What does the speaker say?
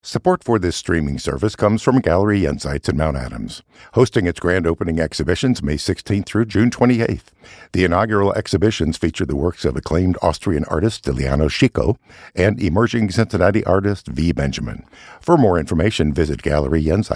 Support for this streaming service comes from Gallery Insights in Mount Adams, hosting its grand opening exhibitions May 16th through June 28th. The inaugural exhibitions feature the works of acclaimed Austrian artist Stiliano Chico and emerging Cincinnati artist V. Benjamin. For more information, visit galleryinsights.com.